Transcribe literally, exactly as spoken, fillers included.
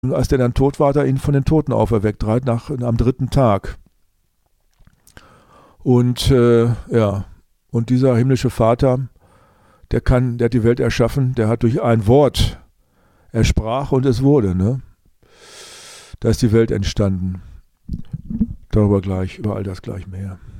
Und als der dann tot war, hat er ihn von den Toten auferweckt, drei, nach, am dritten Tag. Und äh, ja, und dieser himmlische Vater, der kann, der hat die Welt erschaffen, der hat durch ein Wort, er sprach und es wurde, ne? Da ist die Welt entstanden. Darüber gleich, über all das gleich mehr.